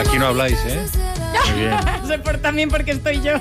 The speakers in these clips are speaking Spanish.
Aquí no habláis, ¿eh? Muy bien. Sé por también porque estoy yo.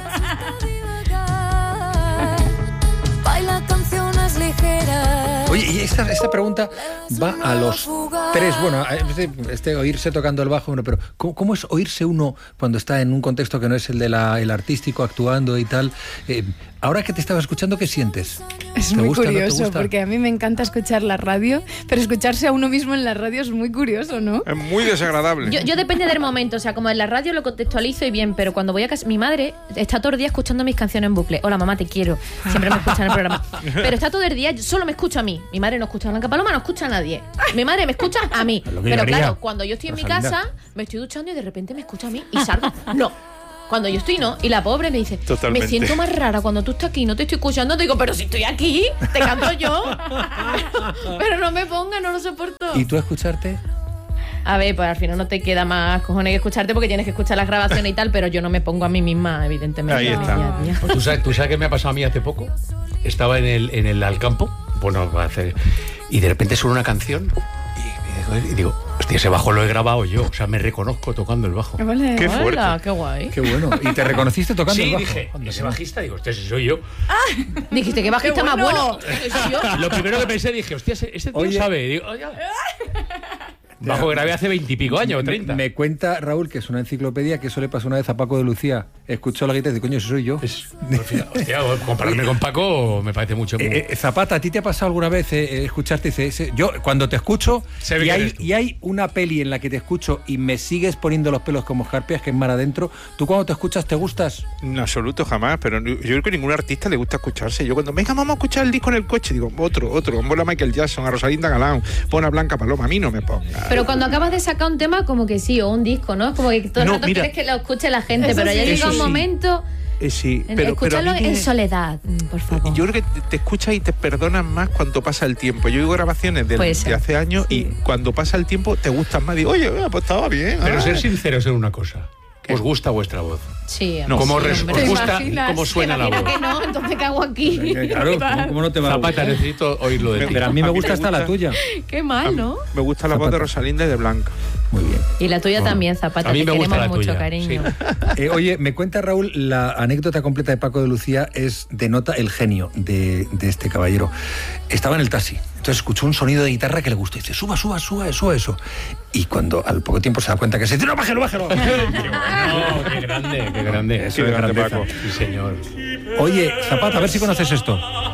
Baila canciones ligeras. Oye, y esta pregunta va a los tres. Bueno, oírse tocando el bajo, pero ¿cómo es oírse uno cuando está en un contexto que no es el de el artístico, actuando y tal? Ahora que te estaba escuchando, ¿qué sientes? Es muy curioso, porque a mí me encanta escuchar la radio, pero escucharse a uno mismo en la radio es muy curioso, ¿no? Es muy desagradable. Yo depende del momento, o sea, como en la radio lo contextualizo y bien, pero cuando voy a casa, mi madre está todo el día escuchando mis canciones en bucle. Hola, mamá, te quiero. Siempre me escucha en el programa. Pero está todo el día, solo me escucha a mí. Mi madre no escucha a Blanca Paloma, no escucha a nadie. Mi madre me escucha a mí. Pero claro, cuando yo estoy en mi casa, me estoy duchando y de repente me escucha a mí y salgo. No. Cuando yo estoy, no. Y la pobre me dice, totalmente. Me siento más rara cuando tú estás aquí, no te estoy escuchando. Te digo, pero si estoy aquí, te canto yo. Pero no me ponga, no lo soporto. ¿Y tú escucharte? A ver, pues al final no te queda más cojones que escucharte porque tienes que escuchar las grabaciones y tal, pero yo no me pongo a mí misma, evidentemente. Ahí está. Pues ¿Tú sabes qué me ha pasado a mí hace poco? Estaba en el Alcampo, bueno, y de repente suena una canción y digo, hostia, ese bajo lo he grabado yo, o sea, me reconozco tocando el bajo. Vale. Qué fuerte. Hola, qué guay. Qué bueno. ¿Y te reconociste tocando el Sí, bajo? dije, ese bajista, digo, hostia, ese soy yo. Dijiste, qué bajista Qué más bueno. bueno. Lo primero que pensé, dije, hostia, este tío Oye. sabe. Digo, oye, bajo que grabé hace 20 y pico años, 30. Me cuenta Raúl, que es una enciclopedia, que eso le pasó una vez a Paco de Lucía. Escuchó la guitarra y dice, coño, ese soy yo. Hostia, compararme con Paco me parece mucho. Zapata, ¿a ti te ha pasado alguna vez escucharte? Yo, cuando te escucho Se ve que eres tú. y hay una peli en la que te escucho y me sigues poniendo los pelos como escarpias, que es mar adentro, ¿tú cuando te escuchas te gustas? En absoluto, jamás. Pero yo creo que a ningún artista le gusta escucharse. Yo cuando, venga, vamos a escuchar el disco en el coche, digo, otro. Pon a Michael Jackson, a Rosalinda Galán, pon a Blanca Paloma. A mí no me ponga. Pero cuando acabas de sacar un tema, como que sí, o un disco, ¿no? Es como que todo el No, rato mira. quieres que lo escuche la gente, Eso pero ya sí. llega Eso un sí. momento. Sí, pero Escucharlo a mí en soledad, por favor. Yo creo que te escuchas y te perdonas más cuando pasa el tiempo. Yo oigo grabaciones de hace años y cuando pasa el tiempo te gustan más. Digo, oye, pues estaba bien. Pero ser sinceros en una cosa. ¿Os gusta vuestra voz? Sí, No. ¿Cómo sí, os hombre. gusta imaginas? cómo suena la Imagina voz? que no, entonces ¿qué hago aquí? Claro, ¿cómo no te va a Zapata, gustar? necesito oírlo de ti. Pero a mí me A mí gusta me hasta la gusta. tuya. Qué mal, ¿no? Me gusta la voz de Rosalinda y de Blanca. Muy bien. Y la tuya también, Zapata, A mí te me gusta queremos la mucho, tuya, cariño. sí. Oye, me cuenta Raúl, la anécdota completa de Paco de Lucía denota el genio de este caballero. Estaba en el taxi, entonces escuchó un sonido de guitarra que le gustó y dice, suba eso. Y cuando al poco tiempo se da cuenta que se dice, no, bájalo. No, qué grande. Eso Qué es grande, grandeza. Paco. Sí, señor. Oye, Zapata, a ver si conoces esto.